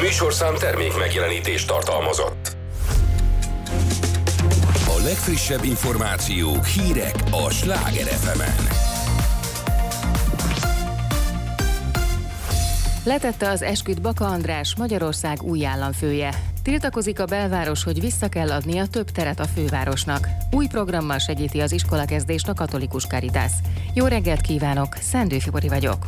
műsorszám termék megjelenítést tartalmazott. A legfrissebb információk, hírek a Sláger FM-en. Letette az esküt Baka András, Magyarország új államfője. Tiltakozik a belváros, hogy vissza kell adnia több teret a fővárosnak. Új programmal segíti az iskolakezdést a Katolikus Caritas. Jó reggelt kívánok, Szendő Fibori vagyok.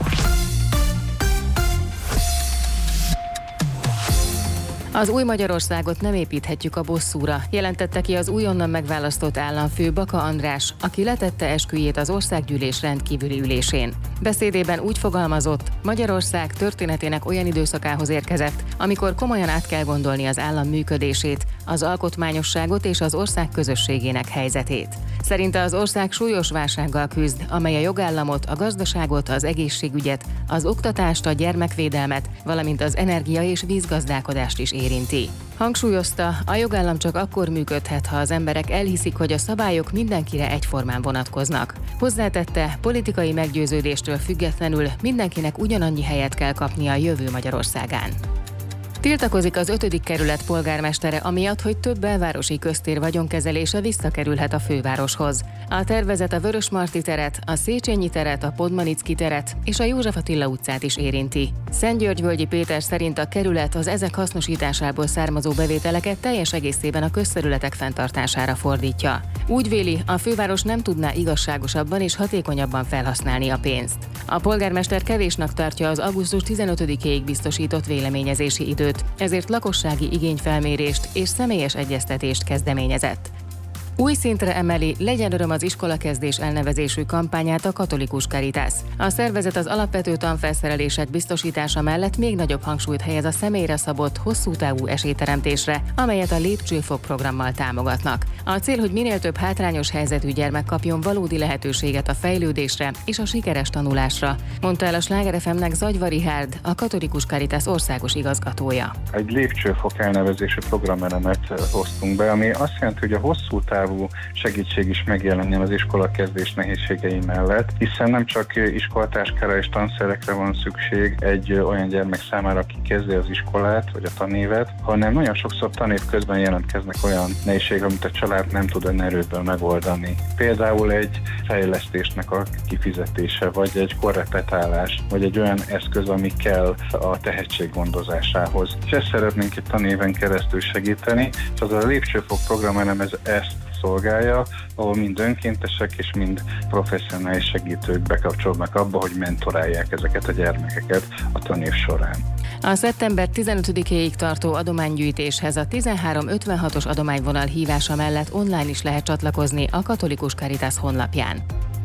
Az új Magyarországot nem építhetjük a bosszúra, jelentette ki az újonnan megválasztott államfő Baka András, aki letette esküjét az országgyűlés rendkívüli ülésén. Beszédében úgy fogalmazott, Magyarország történetének olyan időszakához érkezett, amikor komolyan át kell gondolni az állam működését, az alkotmányosságot és az ország közösségének helyzetét. Szerinte az ország súlyos válsággal küzd, amely a jogállamot, a gazdaságot, az egészségügyet, az oktatást, a gyermekvédelmet, valamint az energia- és vízgazdálkodást is érinti. Hangsúlyozta, a jogállam csak akkor működhet, ha az emberek elhiszik, hogy a szabályok mindenkire egyformán vonatkoznak. Hozzátette, politikai meggyőződéstől függetlenül mindenkinek ugyanannyi helyet kell kapnia a jövő Magyarországán. Tiltakozik az 5. kerület polgármestere amiatt, hogy több belvárosi köztér vagyonkezelése visszakerülhet a fővároshoz. A tervezet a Vörösmarty teret, a Széchenyi teret, a Podmanicki teret és a József Attila utcát is érinti. Szentgyörgyvölgyi Péter szerint a kerület az ezek hasznosításából származó bevételeket teljes egészében a közterületek fenntartására fordítja. Úgy véli, a főváros nem tudná igazságosabban és hatékonyabban felhasználni a pénzt. A polgármester kevésnek tartja az augusztus 15-éig biztosított véleményezési időt, ezért lakossági igényfelmérést és személyes egyeztetést kezdeményezett. Új szintre emeli Legyen öröm az iskolakezdés elnevezésű kampányát a Katolikus Caritas. A szervezet az alapvető tanfelszerelések biztosítása mellett még nagyobb hangsúlyt helyez a személyre szabott, hosszú távú esélyteremtésre, amelyet a Lépcsőfok programmal támogatnak. A cél, hogy minél több hátrányos helyzetű gyermek kapjon valódi lehetőséget a fejlődésre és a sikeres tanulásra, mondta el a Sláger FM-nek Zagyva Richárd, a Katolikus Caritas országos igazgatója. Egy Lépcsőfok elnevezésű programelemet hoztunk be, ami azt jelenti, hogy a hosszú távú segítség is megjelenjen az iskolakezdés nehézségei mellett, hiszen nem csak iskolatáskára és tanszerekre van szükség egy olyan gyermek számára, aki kezdi az iskolát vagy a tanévet, hanem nagyon sokszor tanév közben jelentkeznek olyan nehézségek, amit a család nem tud önerőből megoldani. Például egy fejlesztésnek a kifizetése, vagy egy korrepetálás, vagy egy olyan eszköz, ami kell a tehetség gondozásához. És ezt szeretnénk egy tanéven keresztül segíteni, és az a Lépcsőfok programelem ezt szolgálja, ahol mind önkéntesek és mind professzionális segítők bekapcsolnak abba, hogy mentorálják ezeket a gyermekeket a tanév során. A szeptember 15-éig tartó adománygyűjtéshez a 1356-os adományvonal hívása mellett online is lehet csatlakozni a Katolikus Caritas honlapján.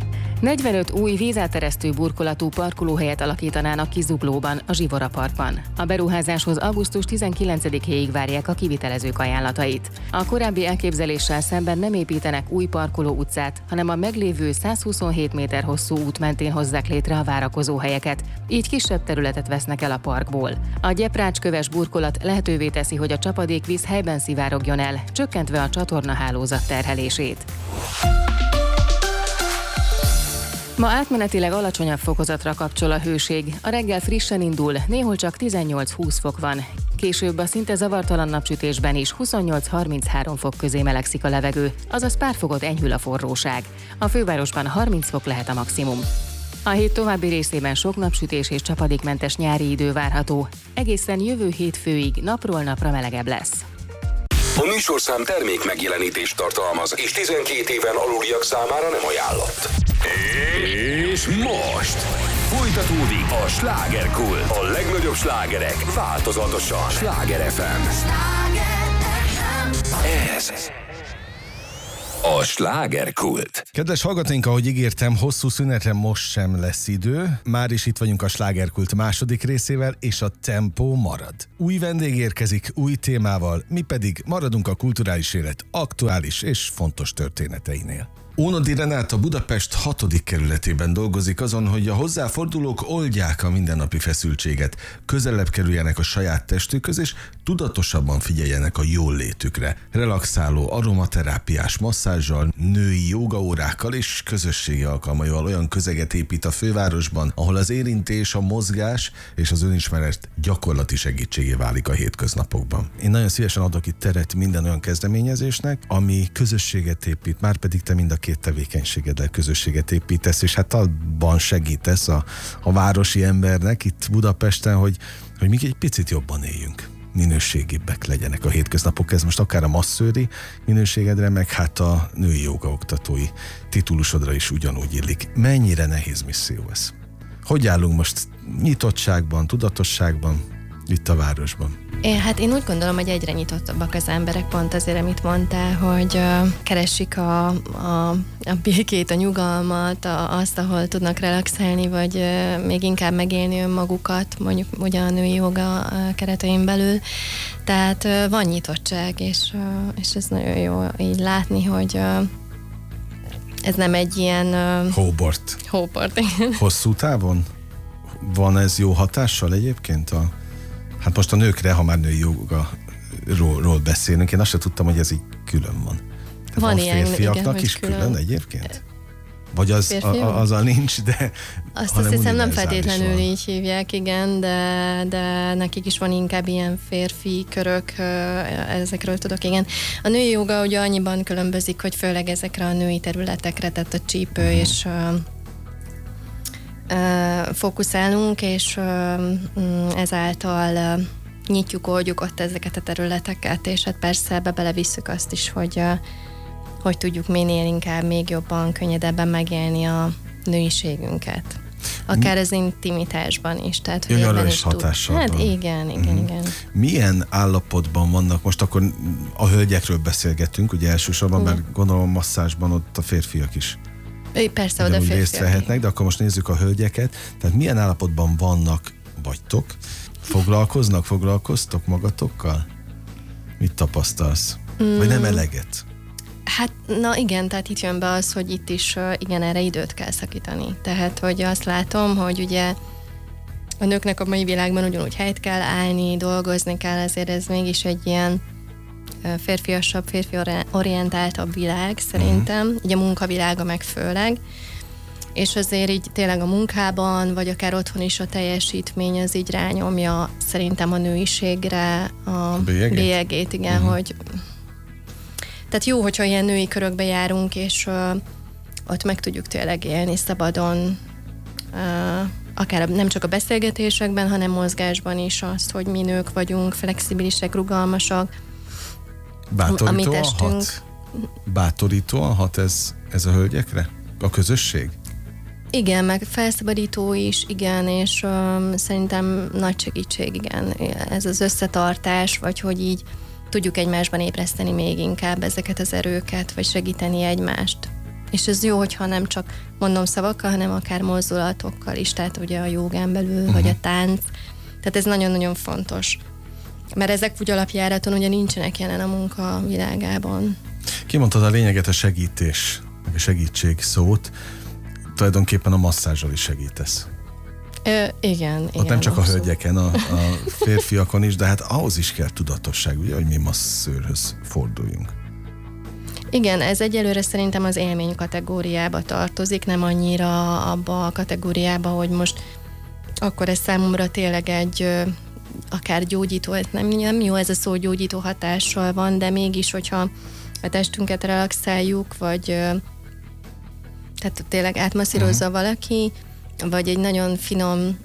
45 új vízáteresztő burkolatú parkolóhelyet alakítanának ki Zuglóban, a Zsivora Parkban. A beruházáshoz augusztus 19-éig várják a kivitelezők ajánlatait. A korábbi elképzeléssel szemben nem építenek új parkoló utcát, hanem a meglévő 127 méter hosszú út mentén hozzák létre a várakozóhelyeket, így kisebb területet vesznek el a parkból. A gyeprácsköves burkolat lehetővé teszi, hogy a csapadékvíz helyben szivárogjon el, csökkentve a csatornahálózat terhelését. Ma átmenetileg alacsonyabb fokozatra kapcsol a hőség. A reggel frissen indul, néhol csak 18-20 fok van. Később a szinte zavartalan napsütésben is 28-33 fok közé melegszik a levegő, azaz pár fokot enyhül a forróság. A fővárosban 30 fok lehet a maximum. A hét további részében sok napsütés és csapadékmentes nyári idő várható. Egészen jövő hétfőig napról napra melegebb lesz. A műsorszám termék megjelenítést tartalmaz, és 12 éven aluliak számára nem ajánlott. És most folytatódik a Slágerkult. A legnagyobb slágerek változatosan. Sláger FM. Ez a Slágerkult. Kedves hallgatóink, ahogy ígértem, hosszú szünetre most sem lesz idő. Már is itt vagyunk a Slágerkult második részével, és a tempó marad. Új vendég érkezik, új témával, mi pedig maradunk a kulturális élet aktuális és fontos történeteinél. Ónodi Renáta Budapest 6. kerületében dolgozik azon, hogy a hozzáfordulók oldják a mindennapi feszültséget, közelebb kerüljenek a saját testükhöz, és tudatosabban figyeljenek a jól létükre. Relaxáló, aromaterápiás masszázsal, női jógaórákkal és közösségi alkalmaival olyan közeget épít a fővárosban, ahol az érintés, a mozgás és az önismeret gyakorlati segítségé válik a hétköznapokban. Én nagyon szívesen adok itt teret minden olyan kezdeményezésnek, ami közösséget épít, már pedig te mind a két tevékenységeddel közösséget építesz, és hát abban segítesz a városi embernek itt Budapesten, hogy még egy picit jobban éljünk, minőségibbek legyenek a hétköznapok. Ez most akár a masszőri minőségedre, meg hát a női jogaoktatói titulusodra is ugyanúgy illik. Mennyire nehéz misszió ez? Hogy állunk most nyitottságban, tudatosságban itt a városban? Én úgy gondolom, hogy egyre nyitottabbak az emberek, pont azért, amit mondtál, hogy keresik a békét, a nyugalmat, azt, ahol tudnak relaxálni, vagy még inkább megélni önmagukat, mondjuk ugye a női joga keretein belül. Tehát van nyitottság, és ez nagyon jó így látni, hogy ez nem egy ilyen... Hóbort, igen. Hosszú távon? Van ez jó hatással egyébként hát most a nőkre, ha már női jogaról beszélünk, én azt sem tudtam, hogy ez így külön van. Tehát van ilyen, férfiaknak igen, is külön egyébként? Vagy azzal nincs, de... Azt hiszem nem feltétlenül így hívják, igen, de nekik is van inkább ilyen férfi körök, ezekről tudok, igen. A női joga ugye annyiban különbözik, hogy főleg ezekre a női területekre, tehát a csípő és... fókuszálunk, és ezáltal nyitjuk, oldjuk ott ezeket a területeket, és hát persze belevisszük azt is, hogy tudjuk minél inkább, még jobban, könnyedebben megélni a nőiségünket. Akár az intimitásban is. Tehát, hogy arra is hatással van. Hát igen. Milyen állapotban vannak, most akkor a hölgyekről beszélgetünk, ugye elsősorban, mert gondolom a masszázsban ott a férfiak is persze, oda részt vehetnek, de akkor most nézzük a hölgyeket. Tehát milyen állapotban vagytok? Foglalkoztok magatokkal? Mit tapasztalsz? Vagy nem eleget? Hát, na igen, tehát itt jön be az, hogy itt is igen, erre időt kell szakítani. Tehát, hogy azt látom, hogy ugye a nőknek a mai világban ugyanúgy helyt kell állni, dolgozni kell, ezért ez mégis egy ilyen férfiasabb, férfi-orientáltabb világ szerintem, így a munkavilága meg főleg, és azért így tényleg a munkában, vagy akár otthon is a teljesítmény az így rányomja szerintem a nőiségre a bélyegét, igen, hogy tehát jó, hogyha ilyen női körökbe járunk, és ott meg tudjuk tényleg élni szabadon, akár nem csak a beszélgetésekben, hanem mozgásban is azt, hogy mi nők vagyunk, flexibilisek, rugalmasak. Bátorítóan hat ez a hölgyekre? A közösség? Igen, meg felszabadító is, igen, és szerintem nagy segítség, igen. Ez az összetartás, vagy hogy így tudjuk egymásban ébreszteni még inkább ezeket az erőket, vagy segíteni egymást. És ez jó, hogyha nem csak mondom szavakkal, hanem akár mozdulatokkal is, tehát ugye a jogán belül, vagy a tánc. Tehát ez nagyon-nagyon fontos. Mert ezek úgy alapjáraton ugye nincsenek jelen a munka világában. Kimondtad a lényeget, a segítés, meg a segítség szót. Tulajdonképpen a masszázsal is segítesz. Igen. Ott nem csak a hölgyeken, a férfiakon is, de hát ahhoz is kell tudatosság, ugye, hogy mi masszőrhöz forduljunk. Igen, ez egyelőre szerintem az élmény kategóriába tartozik, nem annyira abba a kategóriába, hogy most akkor ez számomra tényleg egy akár gyógyító, nem jó ez a szó, gyógyító hatással van, de mégis, hogyha a testünket relaxáljuk, vagy tehát tényleg átmasszírozza valaki, vagy egy nagyon finom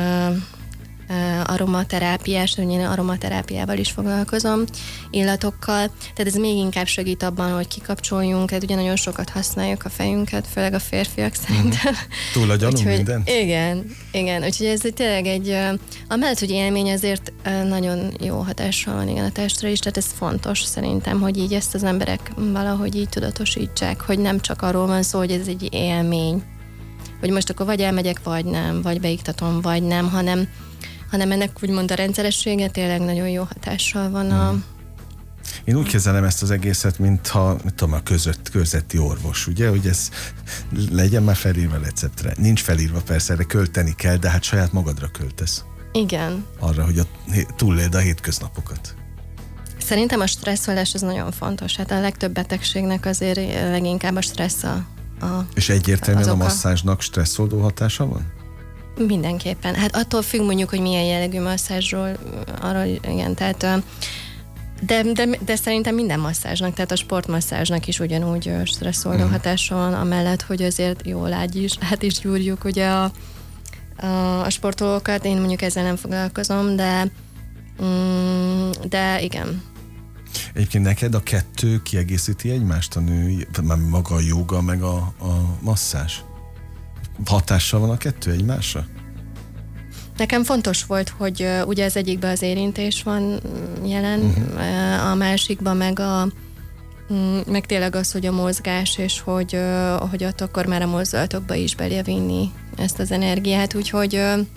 aromaterápiás, én aromaterápiával is foglalkozom, illatokkal, tehát ez még inkább segít abban, hogy kikapcsoljunk, tehát ugye nagyon sokat használjuk a fejünket, főleg a férfiak szerintem. Túl agyalunk minden? Igen, úgyhogy ez tényleg egy, amellett, hogy élmény, azért nagyon jó hatással van, igen, a testre is, tehát ez fontos szerintem, hogy így ezt az emberek valahogy így tudatosítsák, hogy nem csak arról van szó, hogy ez egy élmény, hogy most akkor vagy elmegyek, vagy nem, vagy beiktatom, vagy nem, hanem ennek úgymond a rendszeressége tényleg nagyon jó hatással van Én úgy kezelem ezt az egészet, mintha, a közötti orvos, ugye, hogy ez legyen már felírva receptre. Nincs felírva, persze, erre költeni kell, de hát saját magadra költesz. Igen. Arra, hogy túléld a hétköznapokat. Szerintem a stresszolás az nagyon fontos. Hát a legtöbb betegségnek azért leginkább a stressz És egyértelműen a masszázsnak stresszoldó hatása van? Mindenképpen. Hát attól függ mondjuk, hogy milyen jellegű masszázsról, arról igen, tehát de szerintem minden masszázsnak, tehát a sportmasszázsnak is ugyanúgy stresszoldó hatása van, amellett, hogy azért jól át is gyúrjuk ugye a sportolókat. Én mondjuk ezzel nem foglalkozom, de igen. Egyébként neked a kettő kiegészíti egymást, a női, maga a jóga, meg a masszázs? Hatással van a kettő egymásra? Nekem fontos volt, hogy ugye az egyikben az érintés van jelen, a másikban meg tényleg az, hogy a mozgás, és hogy ott akkor már a mozdulatokba is belevinni ezt az energiát, úgyhogy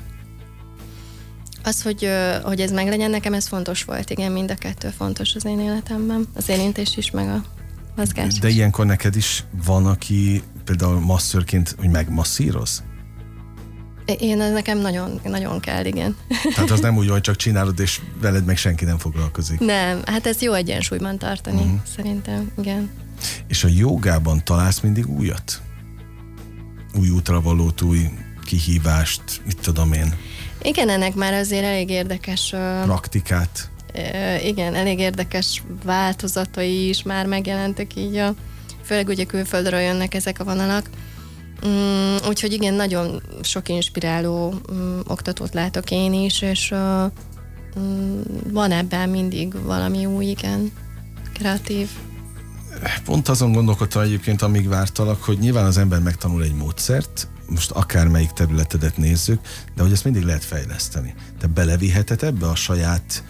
az, hogy ez meglegyen, nekem ez fontos volt, igen, mind a kettő fontos az én életemben, az érintés is, meg a mozgás. De ilyenkor neked is van, aki például masszörként, hogy megmasszíroz? Nekem nagyon, nagyon kell, igen. Tehát az nem úgy, hogy csak csinálod, és veled meg senki nem foglalkozik. Nem, hát ez jó egyensúlyban tartani, szerintem, igen. És a jogában találsz mindig újat? Új útravalót, új kihívást, mit tudom én? Igen, ennek már azért elég érdekes... praktikát? Igen, elég érdekes változatai is már megjelentek így, főleg ugye külföldről jönnek ezek a vonalak. Úgyhogy igen, nagyon sok inspiráló oktatót látok én is, és van ebben mindig valami új, igen, kreatív. Pont azon gondolkodtam egyébként, amíg vártalak, hogy nyilván az ember megtanul egy módszert, most akármelyik területedet nézzük, de hogy ezt mindig lehet fejleszteni. Te beleviheted ebbe a saját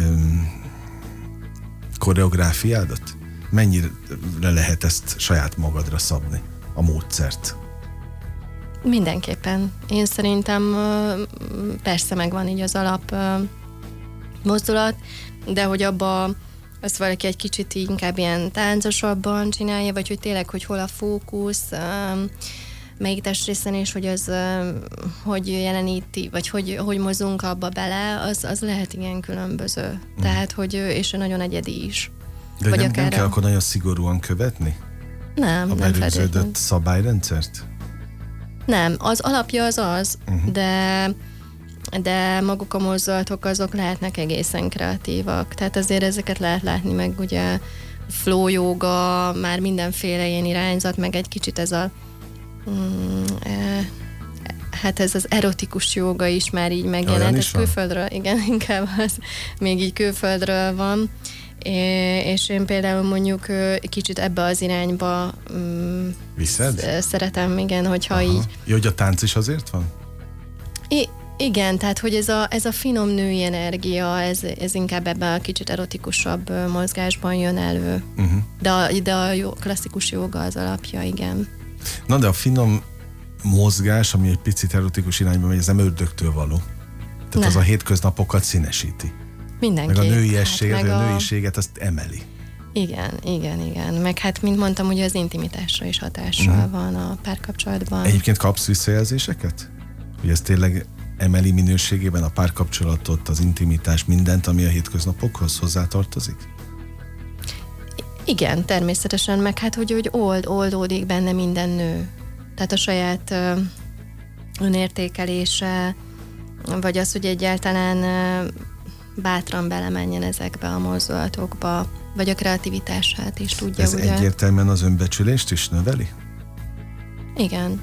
koreográfiádat? Mennyire lehet ezt saját magadra szabni, a módszert? Mindenképpen. Én szerintem persze megvan így az alap mozdulat, de hogy abba azt valaki egy kicsit inkább ilyen táncosabban csinálja, vagy hogy tényleg, hogy hol a fókusz, melyik testrészen, és hogy az hogy jeleníti, vagy hogy mozunk abba bele, az lehet igen különböző. Tehát, hogy és nagyon egyedi is. De vagy nem kell akkor nagyon szigorúan követni? Nem, a berögződött szabályrendszert? Nem, az alapja az, de maguk a mozdulatok azok lehetnek egészen kreatívak. Tehát azért ezeket lehet látni, meg ugye flow yoga, már mindenféle ilyen irányzat, meg egy kicsit ez hát ez az erotikus jóga is már így megjelent. Ez külföldről, igen, inkább az még így külföldről van. És én például mondjuk kicsit ebbe az irányba szeretem, igen, hogyha így... Jó, hogy a tánc is azért van? Igen, tehát hogy ez a finom női energia, ez inkább ebben a kicsit erotikusabb mozgásban jön elő. De a klasszikus jóga az alapja, igen. Na de a finom mozgás, ami egy picit erotikus irányba megy, ez nem ördögtől való. Tehát az a hétköznapokat színesíti. Mindenki. Meg a nőiességet, a nőiséget azt emeli. Igen. Meg hát, mint mondtam, ugye az intimitásra is hatással van a párkapcsolatban. Egyébként kapsz visszajelzéseket? Hogy ez tényleg emeli minőségében a párkapcsolatot, az intimitás, mindent, ami a hétköznapokhoz hozzátartozik? Igen, természetesen, meg hát, hogy oldódik benne minden nő. Tehát a saját önértékelése, vagy az, hogy egyáltalán bátran belemenjen ezekbe a mozdulatokba, vagy a kreativitását is tudja. Ez ugye egyértelműen az önbecsülést is növeli? Igen.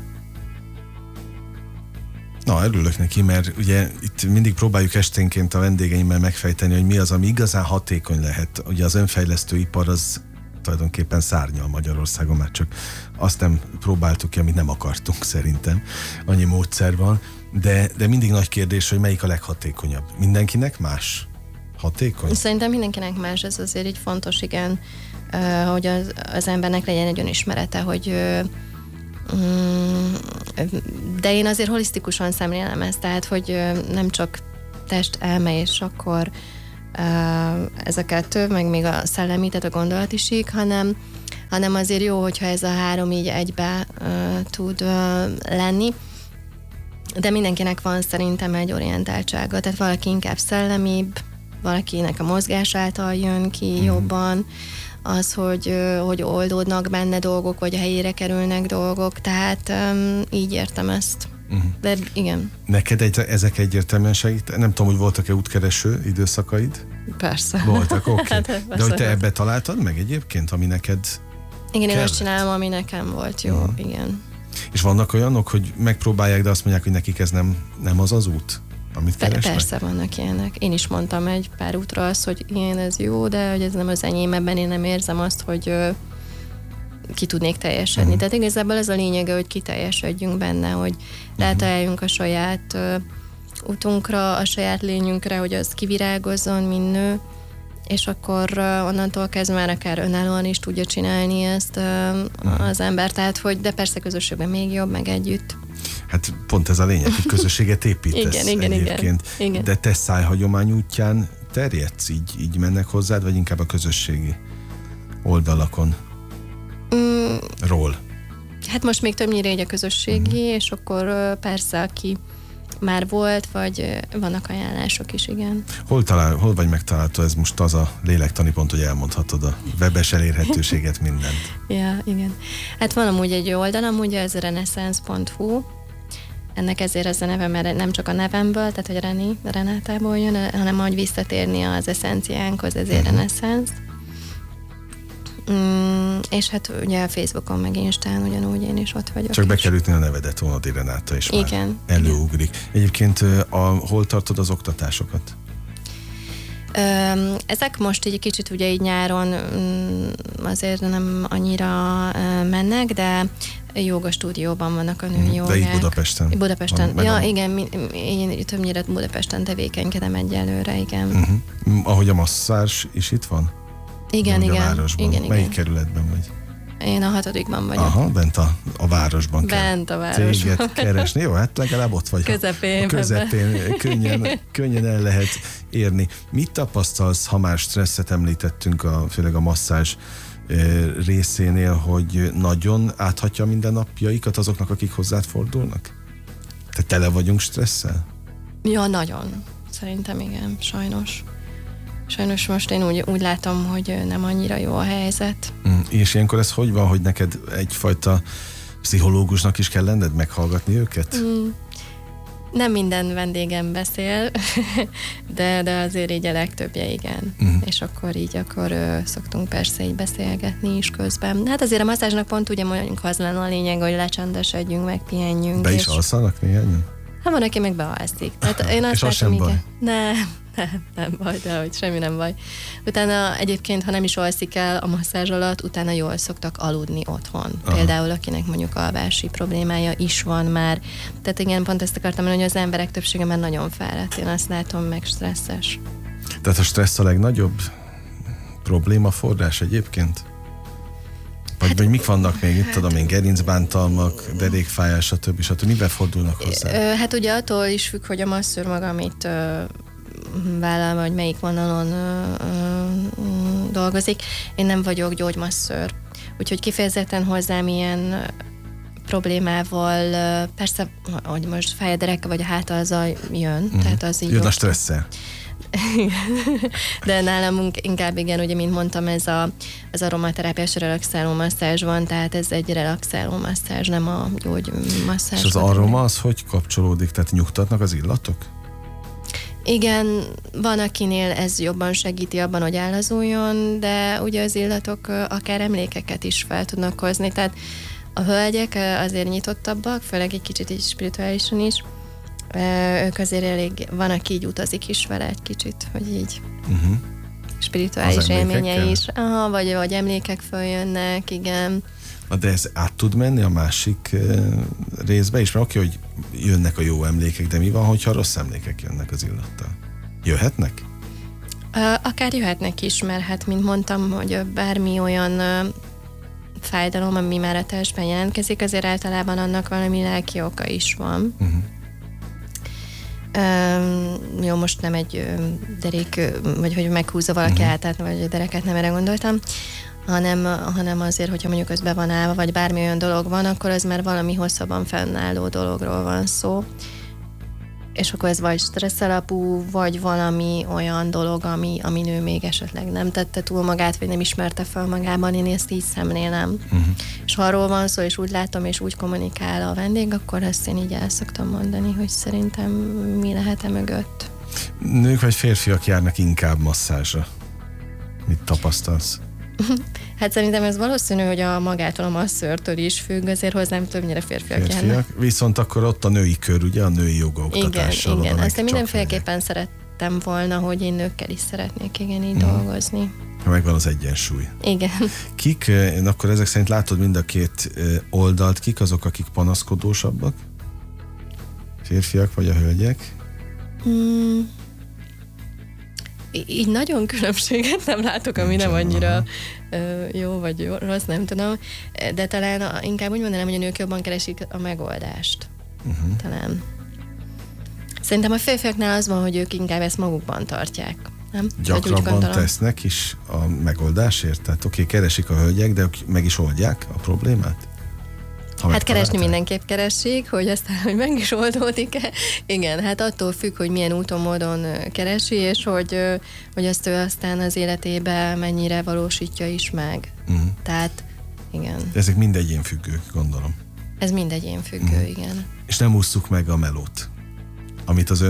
Na, örülök neki, mert ugye itt mindig próbáljuk esténként a vendégeimmel megfejteni, hogy mi az, ami igazán hatékony lehet. Ugye az önfejlesztő ipar az tulajdonképpen szárnyal Magyarországon, már csak azt nem próbáltuk ki, amit nem akartunk szerintem. Annyi módszer van, de mindig nagy kérdés, hogy melyik a leghatékonyabb. Mindenkinek más? Hatékony? Szerintem mindenkinek más, ez azért így fontos, igen, hogy az embernek legyen egy önismerete, hogy de én azért holisztikusan szemlélem ezt, tehát, hogy nem csak test, elme, és akkor ez a kettő, meg még a szellemi, tehát a gondolati sík, hanem azért jó, hogyha ez a három így egybe tud lenni. De mindenkinek van szerintem egy orientáltsága, tehát valaki inkább szellemibb, valakinek a mozgás által jön ki jobban, az, hogy oldódnak benne dolgok, vagy a helyére kerülnek dolgok, tehát így értem ezt. De igen. Neked ezek egyértelműen segít? Nem tudom, hogy voltak-e útkereső időszakaid? Persze. Voltak, oké. Hát, de hogy te ebbe találtad meg egyébként, ami neked igen, kellett? Én azt csinálom, ami nekem volt jó, igen. És vannak olyanok, hogy megpróbálják, de azt mondják, hogy nekik ez nem az az út, amit keresnek? Persze vannak ilyenek. Én is mondtam egy pár útra azt, hogy igen, ez jó, de hogy ez nem az enyém, ebben én nem érzem azt, hogy ki tudnék teljesedni. Tehát igazából ez a lényege, hogy kiteljesedjünk benne, hogy rátaláljunk a saját utunkra, a saját lényünkre, hogy az kivirágozzon, mint nő, és akkor onnantól kezdve már akár önállóan is tudja csinálni ezt az ember, tehát hogy de persze közösségben még jobb, meg együtt. Hát pont ez a lényeg, hogy közösséget építesz egyébként. Igen. De te szájhagyomány útján terjedsz, így mennek hozzád, vagy inkább a közösségi oldalakon? Ról. Hát most még többnyire így a közösségi, és akkor persze, aki már volt, vagy vannak ajánlások is, igen. Hol vagy megtalálható ez most az a lélektani pont, hogy elmondhatod a webes elérhetőséget, mindent? Ja, igen. Hát van amúgy egy oldalam, ugye ez renaissance.hu, ennek ezért az a neve, mert nem csak a nevemből, tehát hogy Renátából jön, hanem hogy visszatérni az eszenciánkhoz, ezért Renaissance. És hát ugye a Facebookon meg Instán ugyanúgy én is ott vagyok. Csak be kell ütni a nevedet, Ónodi Renáta, és már előugrik. Igen. Egyébként hol tartod az oktatásokat? Ezek most egy kicsit ugye így nyáron azért nem annyira mennek, de jóga stúdióban vannak a női jogák. De itt Budapesten? Budapesten. Ja, igen, én többnyire Budapesten tevékenykedem egyelőre, igen. Ahogy a masszázs is itt van? Igen, igen. A városban. Igen. Melyik kerületben vagy? Én a 6. vagyok. Aha, bent a városban kell. Bent a városban. Téged keresni. Jó, hát legalább ott vagy. Közepén könnyen el lehet érni. Mit tapasztalsz, ha már stresszet említettünk, főleg a masszázs részénél, hogy nagyon áthatja a mindennapjaikat azoknak, akik hozzád fordulnak? Te tele vagyunk stresszel? Ja, nagyon. Szerintem igen, sajnos. Sajnos most én úgy látom, hogy nem annyira jó a helyzet. És ilyenkor ez hogy van, hogy neked egyfajta pszichológusnak is kell lenned, meghallgatni őket? Nem minden vendégem beszél, de azért így a legtöbbje igen. És akkor szoktunk persze így beszélgetni is közben. Hát azért a masszázsnak pont ugye mondjuk az lenne a lényeg, hogy lecsendesedjünk, meg pihenjünk. Be is alszanak néhányan? Hát van, aki meg bealszik. Tehát én azt és az sem baj? Nem baj, de hogy semmi nem baj. Utána egyébként, ha nem is alszik el a masszázs alatt, utána jól szoktak aludni otthon. Például akinek mondjuk alvási problémája is van már. Tehát igen, pont ezt akartam mondani, hogy az emberek többsége már nagyon fáradt. Én azt látom, meg stresszes. Tehát a stressz a legnagyobb problémaforrás egyébként? Vagy mik vannak még, itt tudom én, gerincbántalmak, derékfájás, stb. Miben fordulnak hozzá? Hát ugye attól is függ, hogy a masszőr maga mit vállal, vagy melyik vonalon dolgozik. Én nem vagyok gyógymasszőr, úgyhogy kifejezetten hozzám ilyen problémával, persze, hogy most fáj a dereka, vagy a háta, azzal jön. Tehát az így jön a stresszel. De nálam inkább igen, ugye, mint mondtam, ez az aromaterápiás relaxáló masszázs van, tehát ez egy relaxáló masszázs, nem a gyógymasszázs. És az aroma az hogy kapcsolódik? Tehát nyugtatnak az illatok? Igen, van, akinél ez jobban segíti abban, hogy állazuljon, de ugye az illatok akár emlékeket is fel tudnak hozni, tehát a hölgyek azért nyitottabbak, főleg egy kicsit így spirituálisan is. Ők azért elég, van, aki így utazik is vele egy kicsit, hogy így spirituális élménye is. Aha, vagy emlékek följönnek, igen. De ez át tud menni a másik részbe is? Mert oké, hogy jönnek a jó emlékek, de mi van, hogyha rossz emlékek jönnek az illattal? Jöhetnek? Akár jöhetnek is, mert hát, mint mondtam, hogy bármi olyan fájdalom, ami már a testben jelentkezik, azért általában annak valami lelki oka is van. Jó, most nem egy derék, vagy hogy meghúzza valaki át, vagy a dereket, nem erre gondoltam, hanem azért, hogyha mondjuk az be van állva, vagy bármi olyan dolog van, akkor ez már valami hosszabban fennálló dologról van szó. És akkor ez vagy stressz alapú, vagy valami olyan dolog, ami nő még esetleg nem tette túl magát, vagy nem ismerte fel magában, én ezt így szemlélem. És ha arról van szó, és úgy látom, és úgy kommunikál a vendég, akkor ezt én így el szoktam mondani, hogy szerintem mi lehet mögött. Nők vagy férfiak járnak inkább masszázsra? Mit tapasztalsz? Hát szerintem ez valószínű, hogy a magától, a masszörtől is függ, azért hozzám többnyire férfiak járnak. Viszont akkor ott a női kör, ugye, a női jogaoktatással. Igen. Aztán mindenféleképpen szerettem volna, hogy én nőkkel is szeretnék így dolgozni. Megvan az egyensúly. Igen. Kik, akkor ezek szerint látod mind a két oldalt, kik azok, akik panaszkodósabbak? Férfiak vagy a hölgyek? Így nagyon különbséget nem látok, ami nem annyira jó vagy rossz, nem tudom. De talán inkább úgy mondanám, hogy a nők jobban keresik a megoldást. Talán. Szerintem a férfiaknál az van, hogy ők inkább ezt magukban tartják. Nem? Gyakrabban tesznek is a megoldásért? Tehát keresik a hölgyek, de meg is oldják a problémát? Hát keresni mindenképp keresik, hogy aztán, hogy meg is oldódik-e. Igen, hát attól függ, hogy milyen úton, módon keresi, és hogy azt ő aztán az életébe mennyire valósítja is meg. Tehát, igen. Ezek mind egyénfüggők, gondolom. Ez mind egyénfüggő, igen. És nem ússzuk meg a melót, amit az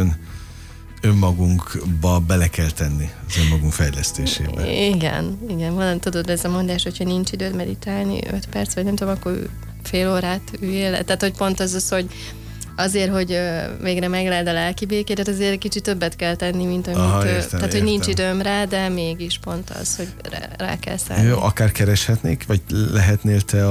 önmagunkba bele kell tenni, az önmagunk fejlesztésébe. Igen. Van, tudod, ez a mondás, hogyha nincs időd meditálni 5 perc, vagy nem tudom, akkor fél órát üljél. Tehát, hogy pont az, hogy azért, hogy végre megleld a lelki békédet, azért kicsit többet kell tenni, mint amit... Értem. Hogy nincs időm rá, de mégis pont az, hogy rá kell szállni. Jó, akár kereshetnék, vagy lehetnél te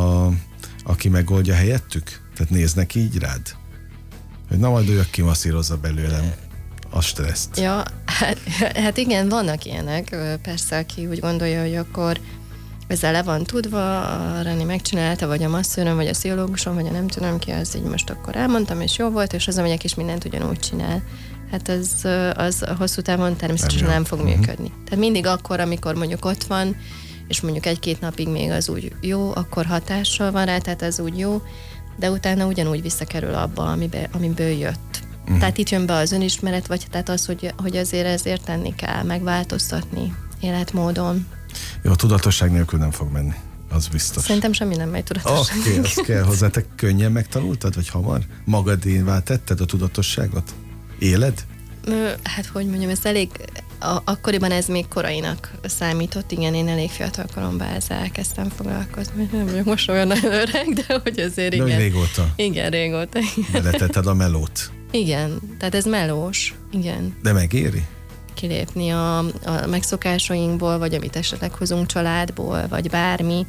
aki megoldja helyettük? Tehát néznek így rád? Hogy na majd ő, aki masszírozza belőlem a stresszt. Ja, hát igen, vannak ilyenek. Persze, aki úgy gondolja, hogy akkor ezzel le van tudva, a Reni megcsinálta, vagy a masszőröm, vagy a pszichológusom, vagy a nem tudom ki, az így most akkor elmondtam, és jó volt, és az a megyek is mindent ugyanúgy csinál. Hát az hosszú távon természetesen nem fog működni. Tehát mindig akkor, amikor mondjuk ott van, és mondjuk 1-2 napig még az úgy jó, akkor hatással van rá, tehát ez úgy jó, de utána ugyanúgy visszakerül abba, amiből jött. Tehát itt jön be az önismeret, vagy tehát az, hogy azért ezért tenni kell, megváltoztatni életmódon. Jó, a tudatosság nélkül nem fog menni, az biztos. Szerintem semmi nem megy tudatosság. Oké, azt kell hozzá. Te könnyen megtanultad, vagy hamar? Magadévá tetted a tudatosságot? Éled? Hát, hogy mondjam, ez elég... Akkoriban ez még korainak számított, igen, én elég fiatal koromban ezzel elkezdtem foglalkozni. Nem vagyok most olyan nagyon öreg, de hogy azért igen. De hogy régóta? Igen, régóta. Beletetted a melót? Igen, tehát ez melós, igen. De megéri? Kilépni a megszokásainkból, vagy amit esetleg hozunk családból, vagy bármi,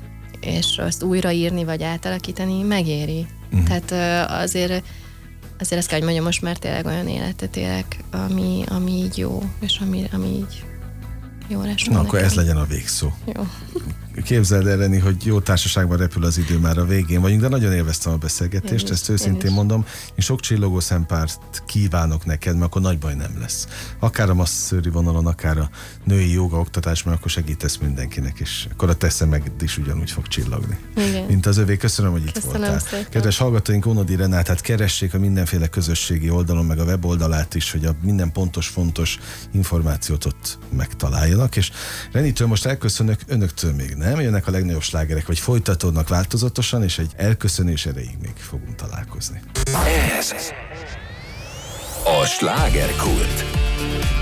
és azt újraírni, vagy átalakítani, megéri. Tehát azért ezt kell, hogy mondjam, most már tényleg olyan életet élek, ami így jó, és ami így jó lesz. Na, akkor ez legyen a végszó. Jó. Képzeld el, Reni, hogy jó társaságban repül az idő, már a végén vagyunk, de nagyon élveztem a beszélgetést, ezt őszintén mondom. Én sok csillogó szempárt kívánok neked, mert akkor nagy baj nem lesz. Akár a masszőri vonalon, akár a női jóga oktatás, mert akkor segítesz mindenkinek, és akkor a te szemed is ugyanúgy fog csillogni. Igen. Mint az övé. Köszönöm, hogy itt voltál. Szépen. Kedves hallgatóink, Ónodi Renátát keressék a mindenféle közösségi oldalon, meg a weboldalát is, hogy a minden pontos, fontos információt ott megtaláljanak, és Renitől most elköszönök, önöktől még nem, jönnek a legnagyobb slágerek, vagy folytatódnak változatosan, és egy elköszönés erejéig még fogunk találkozni. Ez a Slágerkult.